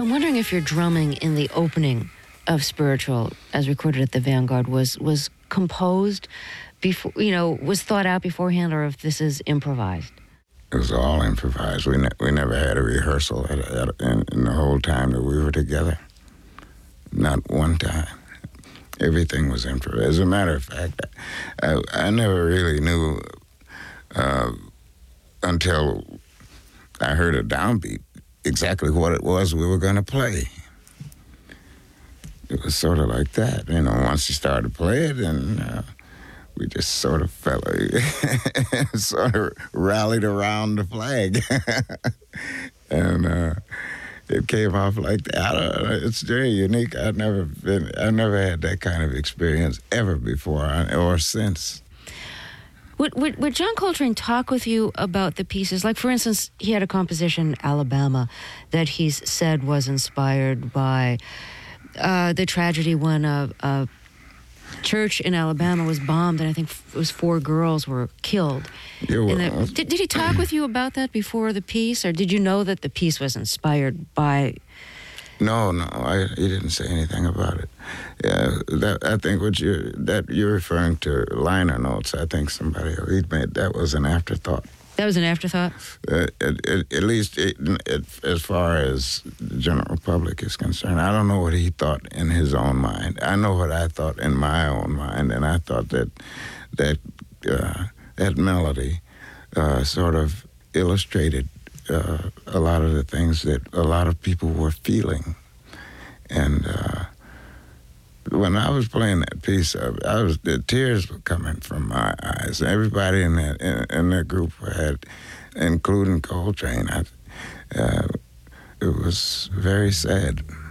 I'm wondering if your drumming in the opening of Spiritual, as recorded at the Vanguard, was composed before, was thought out beforehand, or if this is improvised. It was all improvised. We never had a rehearsal in the whole time that we were together. Not one time. Everything was improvised. As a matter of fact, I never really knew until I heard a downbeat exactly what it was we were going to play. It was sort of like that. Once he started to play it, and we just sort of sort of rallied around the flag. And it came off like that. It's very unique. I've never had that kind of experience ever before or since. Would John Coltrane talk with you about the pieces? Like, for instance, he had a composition, Alabama, that he's said was inspired by the tragedy when a church in Alabama was bombed, and I think it was 4 girls were killed. Did he talk with you about that before the piece, or did you know that the piece was inspired by? No, he didn't say anything about it. Yeah, I think you're referring to liner notes. I think somebody made that was an afterthought. That was an afterthought? At least as far as the general public is concerned. I don't know what he thought in his own mind. I know what I thought in my own mind, and I thought that melody sort of illustrated a lot of the things that a lot of people were feeling. And when I was playing that piece, the tears were coming from my eyes. Everybody in that group had, including Coltrane, it was very sad.